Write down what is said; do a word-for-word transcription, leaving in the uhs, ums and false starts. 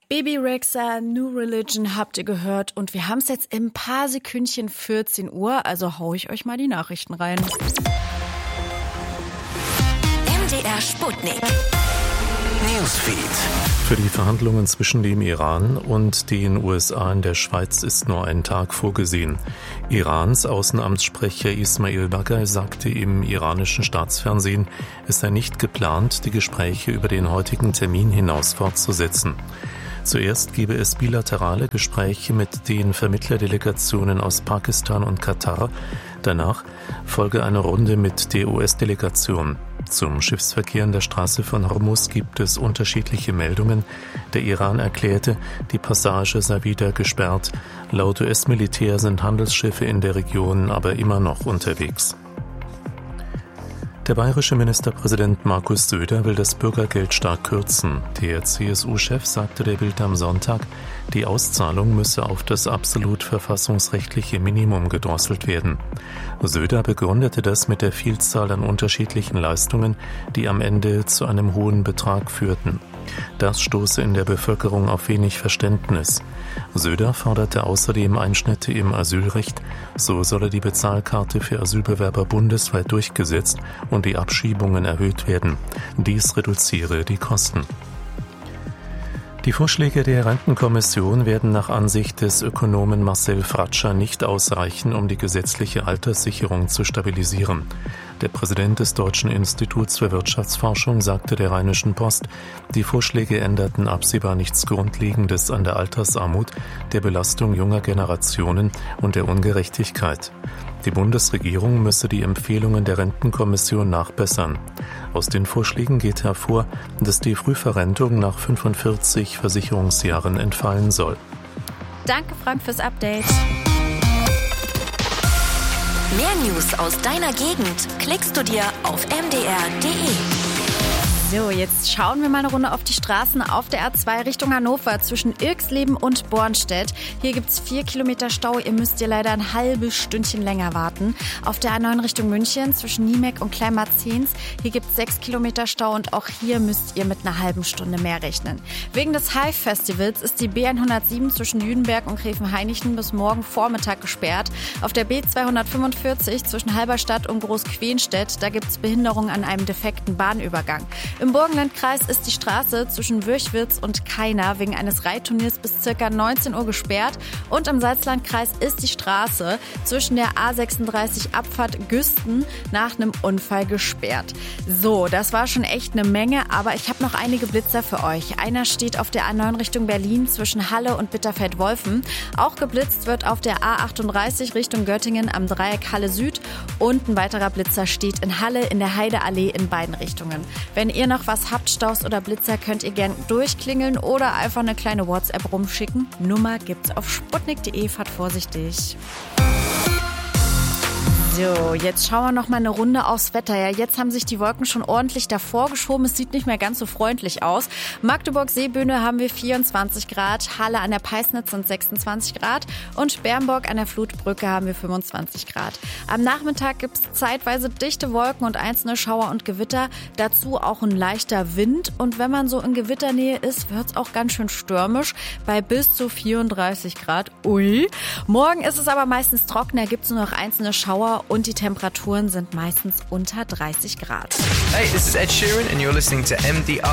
Bebe Rexha, New Religion habt ihr gehört und wir haben es jetzt in ein paar Sekündchen vierzehn Uhr, also hau ich euch mal die Nachrichten rein. M D R Sputnik. Newsfeed. Für die Verhandlungen zwischen dem Iran und den U S A in der Schweiz ist nur ein Tag vorgesehen. Irans Außenamtssprecher Ismail Baghaei sagte im iranischen Staatsfernsehen, es sei nicht geplant, die Gespräche über den heutigen Termin hinaus fortzusetzen. Zuerst gebe es bilaterale Gespräche mit den Vermittlerdelegationen aus Pakistan und Katar. Danach folge eine Runde mit der U S-Delegation. Zum Schiffsverkehr in der Straße von Hormuz gibt es unterschiedliche Meldungen. Der Iran erklärte, die Passage sei wieder gesperrt. Laut U S-Militär sind Handelsschiffe in der Region aber immer noch unterwegs. Der bayerische Ministerpräsident Markus Söder will das Bürgergeld stark kürzen. Der C S U-Chef sagte der Bild am Sonntag, die Auszahlung müsse auf das absolut verfassungsrechtliche Minimum gedrosselt werden. Söder begründete das mit der Vielzahl an unterschiedlichen Leistungen, die am Ende zu einem hohen Betrag führten. Das stoße in der Bevölkerung auf wenig Verständnis. Söder forderte außerdem Einschnitte im Asylrecht. So solle die Bezahlkarte für Asylbewerber bundesweit durchgesetzt und die Abschiebungen erhöht werden. Dies reduziere die Kosten. Die Vorschläge der Rentenkommission werden nach Ansicht des Ökonomen Marcel Fratscher nicht ausreichen, um die gesetzliche Alterssicherung zu stabilisieren. Der Präsident des Deutschen Instituts für Wirtschaftsforschung sagte der Rheinischen Post, die Vorschläge änderten absehbar nichts Grundlegendes an der Altersarmut, der Belastung junger Generationen und der Ungerechtigkeit. Die Bundesregierung müsse die Empfehlungen der Rentenkommission nachbessern. Aus den Vorschlägen geht hervor, dass die Frühverrentung nach fünfundvierzig Versicherungsjahren entfallen soll. Danke, Frank, fürs Update. Mehr News aus deiner Gegend klickst du dir auf m d r punkt d e. So, jetzt schauen wir mal eine Runde auf die Straßen auf der A zwei Richtung Hannover zwischen Irxleben und Bornstedt. Hier gibt's vier Kilometer Stau. Ihr müsst hier leider ein halbes Stündchen länger warten. Auf der A neun Richtung München zwischen Niemeck und Kleinmarzens. Hier gibt's sechs Kilometer Stau und auch hier müsst ihr mit einer halben Stunde mehr rechnen. Wegen des Hive-Festivals ist die B hundertsieben zwischen Jüdenberg und Gräfenhainichen bis morgen Vormittag gesperrt. Auf der B zweihundertfünfundvierzig zwischen Halberstadt und Großquenstedt, da gibt's Behinderung an einem defekten Bahnübergang. Im Burgenlandkreis ist die Straße zwischen Würchwitz und Kaina wegen eines Reitturniers bis ca. neunzehn Uhr gesperrt. Und im Salzlandkreis ist die Straße zwischen der A sechsunddreißig Abfahrt Güsten nach einem Unfall gesperrt. So, das war schon echt eine Menge, aber ich habe noch einige Blitzer für euch. Einer steht auf der A neun Richtung Berlin zwischen Halle und Bitterfeld-Wolfen. Auch geblitzt wird auf der A achtunddreißig Richtung Göttingen am Dreieck Halle Süd. Und ein weiterer Blitzer steht in Halle in der Heideallee in beiden Richtungen. Wenn ihr noch was habt, Staus oder Blitzer, könnt ihr gern durchklingeln oder einfach eine kleine WhatsApp rumschicken. Nummer gibt's auf sputnik punkt d e. Fahrt vorsichtig. So, jetzt schauen wir noch mal eine Runde aufs Wetter. Ja, jetzt haben sich die Wolken schon ordentlich davor geschoben. Es sieht nicht mehr ganz so freundlich aus. Magdeburg-Seebühne haben wir vierundzwanzig Grad, Halle an der Peisnitz sind sechsundzwanzig Grad und Bernburg an der Flutbrücke haben wir fünfundzwanzig Grad. Am Nachmittag gibt es zeitweise dichte Wolken und einzelne Schauer und Gewitter. Dazu auch ein leichter Wind. Und wenn man so in Gewitternähe ist, wird es auch ganz schön stürmisch bei bis zu vierunddreißig Grad. Ui. Morgen ist es aber meistens trockener, gibt es nur noch einzelne Schauer und die Temperaturen sind meistens unter dreißig Grad. Hey, this is Ed Sheeran and you're listening to M D R.